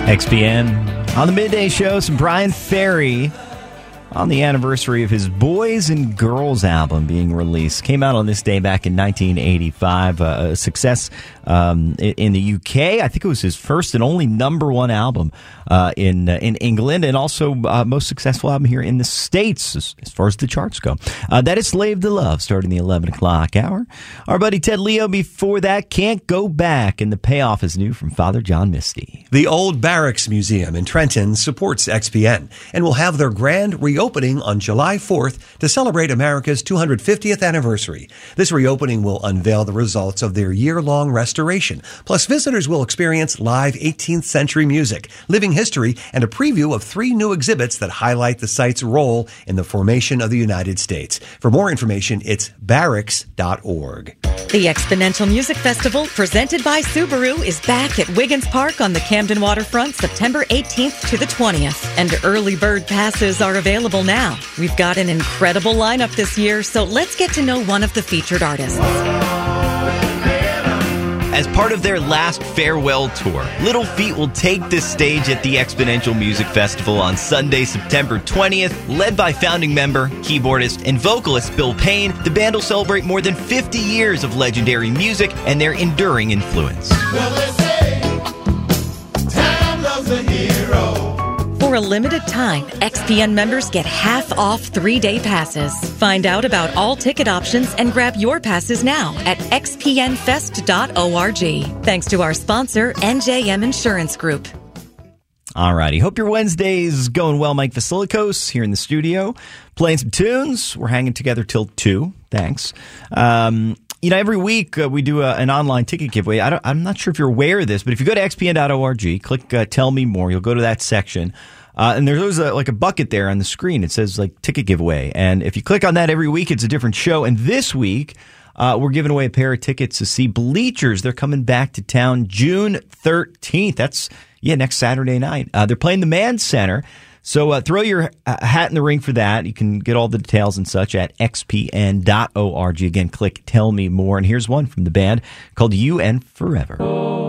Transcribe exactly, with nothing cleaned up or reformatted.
X P N on the Midday Show, some Brian Ferry on the anniversary of his Boys and Girls album being released. Came out on this day back in nineteen eighty-five, uh, a success um, in the U K. I think it was his first and only number one album uh, in uh, in England, and also uh, most successful album here in the States as, as far as the charts go. Uh, that is Slave to Love, starting the eleven o'clock hour. Our buddy Ted Leo before that, Can't Go Back, and the payoff is new from Father John Misty. The Old Barracks Museum in Trenton supports X P N and will have their grand reopening on July fourth to celebrate America's two hundred fiftieth anniversary. This reopening will unveil the results of their year-long restoration. Plus, visitors will experience live eighteenth century music, living history, and a preview of three new exhibits that highlight the site's role in the formation of the United States. For more information, it's barracks dot org. The Exponential Music Festival, presented by Subaru, is back at Wiggins Park on the Camden Waterfront September eighteenth to the twentieth. And early bird passes are available now. We've got an incredible lineup this year, so let's get to know one of the featured artists. As part of their last farewell tour, Little Feat will take the stage at the Exponential Music Festival on Sunday, September twentieth. Led by founding member, keyboardist, and vocalist Bill Payne, the band will celebrate more than fifty years of legendary music and their enduring influence. Well, they say, time loves a hero. For a limited time, X P N members get half off three-day passes. Find out about all ticket options and grab your passes now at x p n fest dot org. Thanks to our sponsor, N J M Insurance Group. All righty. Hope your Wednesday's going well. Mike Vasilikos here in the studio, playing some tunes. We're hanging together till two. Thanks. Um, you know, every week uh, we do a, an online ticket giveaway. I don't, I'm not sure if you're aware of this, but if you go to x p n dot org, click uh, Tell Me More, you'll go to that section. Uh, and there's always a, like a bucket there on the screen. It says like ticket giveaway. And if you click on that every week, it's a different show. And this week, uh, we're giving away a pair of tickets to see Bleachers. They're coming back to town June thirteenth. That's, yeah, next Saturday night. Uh, they're playing the Mann Center. So uh, throw your uh, hat in the ring for that. You can get all the details and such at x p n dot org. Again, click Tell Me More. And here's one from the band called You and Forever.